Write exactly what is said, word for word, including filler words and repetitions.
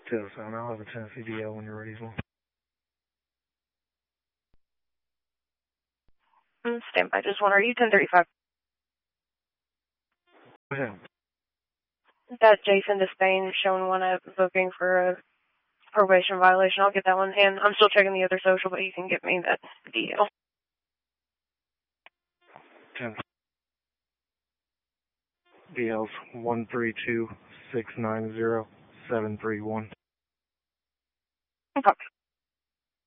ten seven, I'll have a Tennessee D L when you're ready as well. Mm, stand by, just one. Are you ten thirty-five? Go ahead. That Jason Despain showing one up booking for a probation violation. I'll get that one, and I'm still checking the other social, but you can get me that D L. ten. D L's one three two six nine zero seven three one. Okay.